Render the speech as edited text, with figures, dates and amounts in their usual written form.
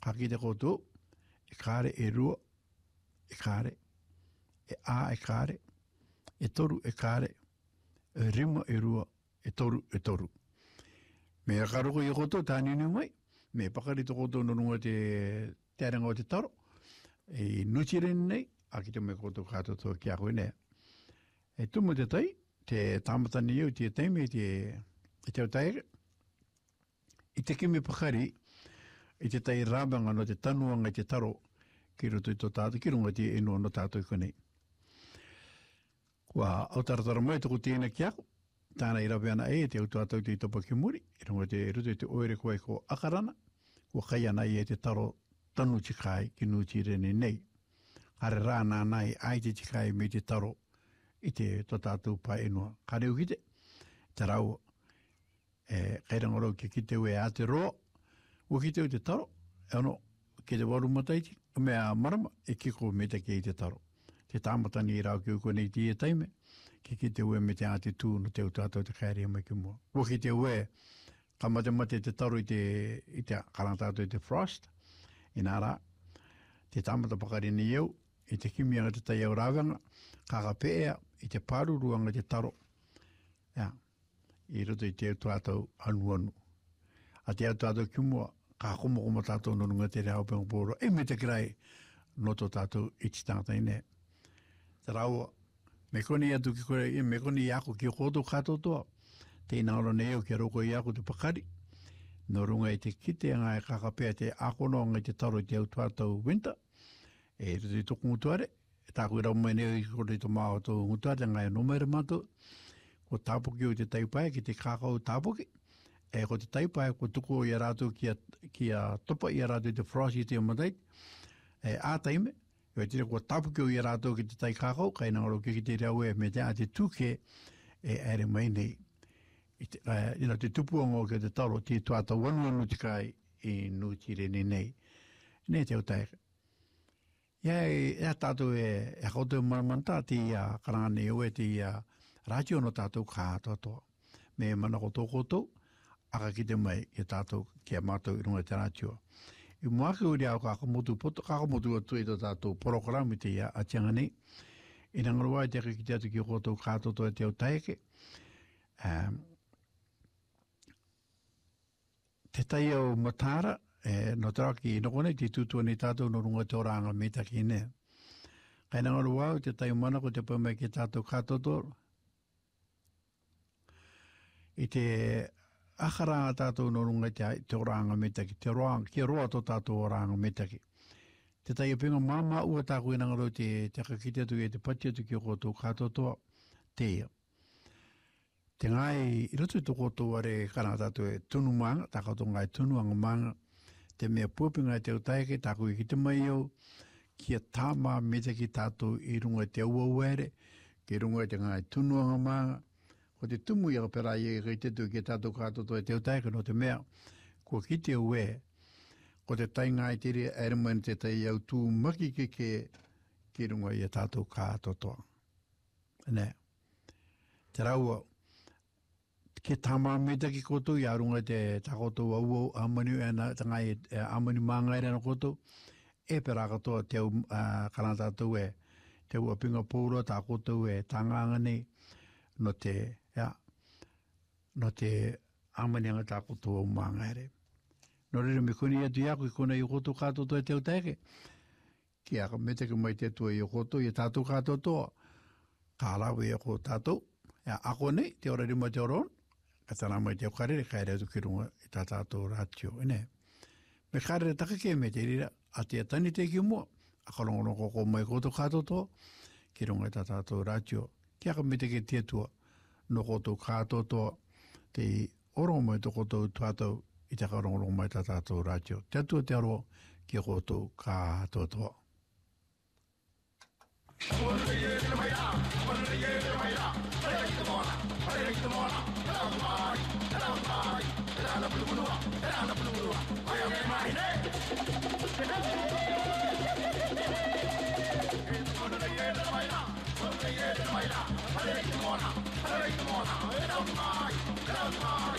Haki te koto, e kare e rua, e kare, e a e kare, e toru e kare, e rima e rua, e toru e toru. Me a karoko i koto, tāni ni mai, me pakari to koto no runga te tearanga o te taro, e nuchiren nei, aki te me koto katoto ki a koe nea. E tumu te tai, te tamatani iau, te teime, te teo taere, i te kimi pakari, i te tai rābanga no te tanuanga i te taro, ki roto i tō tātou, ki runga te enua no tātou i konei. Kua au taratara mai, tuku tēnā ki ako, tāna i rawe ana e, te au tātou te i topa ki muri, i runga te roto i te oere koe ko akarana, kua kai ana i e te taro tanu tikai ki nuti rene nei. Hare rāna nai ai te tikai me te taro i te tō tātou pa enua. Kare ukite, te rau, kairangarau ki te ue a te roa, ua ki te ue te taro, e ono, ki te waru mataiti, mea marama, e kiko me te ki te taro. Te tāmatani i rau ki uko nei ti e taime, ki te ue me te a te tū no te utātou te kairi mai ki mua. Ua ki te ue, ka mate te taro i te karantātou i te frost, i nā rā, te tāmata pakari ni iau, i te kimianga te tai au rāwanga, kakapea, i te pāruruanga te taro, i roto i te utātou anu. A te utātou ki mua, ka komokoma tātou no runga te reo pengo pōro, e me te kirai no tō tātou i te tangata i nea. Te raua, me koni atu ki kore, me koni i ako ki koto kato toa, te inaoro neo ki roko i ako te pakari, no runga i te kite anga e kakapea te akonoanga i te taro i te au tātou winter, e roto i tōku ngutuare, e tāku i rau mai neo i kore i tō māo tō ngutuare, ngai no mai ramato, ko tāpuki o te taipae ki te kakao tāpuki, e ko te taipae ko tuku i a rātou ki a topa i a rātou i te frost i te amatait, e a taime, e tira ko tāpuki o i a rātou ki te tai kakao, kai nangaro ki te rau e me te a te tūke e ere mai nei. Te tupuanga o ki te taro, te tuata wanu te kai i nuti rene nei. Nei te utaere. Ia tātou e koutou maramanta te ia karane o e te ia rātio no tātou kā toa. Me mana kotou, aka ki te mai i tātou ki a mātou i runga te rātio. I muaki uri au kakamotu atu i tō tātou programu te ia atianga nei. I nangarua i te ki te atu ki kotou kā toa e te au taeke. Te tai au matara, no te raki i nokone, te tutua ni tātou no runga te oranga me taki nea. Kai nangarua au te tai mana ko te pēmei ki tātou kā toa. I te akara tātou no runga te oranga metaki, ki roa tō tātou oranga metaki. Te tai pinga māma ua tāku i nangaro te kakite atu e te pati atu ki o kotou kātotoa te ia. Te ngai, i roto i tō kotou are kana tātou e tunu manga, tā kato ngai tunu anga manga, te mea puapinga e te utaike, tāku i ki te mai au, ki a tāma metaki tātou i runga te ua uere, ki runga te ngai tunu anga manga, ko te tumu i pera i rei te tu ki tātou kātoto e te utaika no te mea, ko ki te ue, ko te tainga i tere aeremen te tai au tū maki ki runga i tātou kātoto. Nē, te raua, ke tāma meta ki koto i arunga te takoto au amani tangai amani māngai rena koto, e pera katoa te au kana tātou e, te ua pinga pōra tā koto e tānganga nei, no te amanianga tāko tō māngare. No rere me kuni atu iaku i kona i koto kātoto e te utaike. Ki aka metake mai te atua i koto i tātou kātoto, ka lawe i ko tātou. Ako nei, te ora rima te oron, ka tana mai te ukarere, ka ere atu ki runga i tā tātou rātio. Me karere takake me te rira, a te atani te ki mua, a karongorongo ko mai koto kātoto, ki runga i tā tātou rātio. Ki aka me te ke te atua, no koto kātoto, te oro mai to koto tātou, i te karongorongo mai tā tātou rātio. Te atua te aro, ki koto kātoto. Come on,